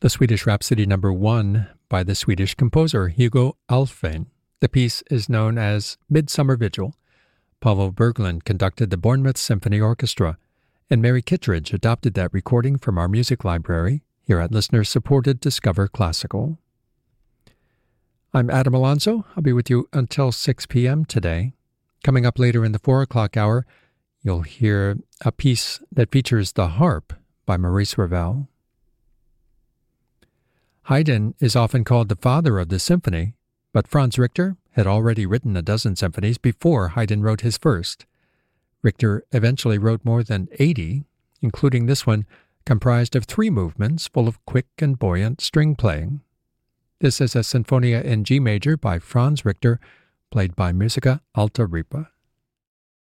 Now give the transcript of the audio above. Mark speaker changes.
Speaker 1: The Swedish Rhapsody No. 1 by the Swedish composer Hugo Alfvén. The piece is known as Midsummer Vigil. Pavel Berglund conducted the Bournemouth Symphony Orchestra, and Mary Kittredge adopted that recording from our music library here at listener-supported Discover Classical. I'm Adam Alonso. I'll be with you until 6 p.m. today. Coming up later in the 4 o'clock hour, you'll hear a piece that features the harp by Maurice Ravel. Haydn is often called the father of the symphony, but Franz Richter had already written a dozen symphonies before Haydn wrote his first. Richter eventually wrote more than 80, including this one, comprised of 3 movements full of quick and buoyant string playing. This is a Sinfonia in G major by Franz Richter, played by Musica Alta Ripa.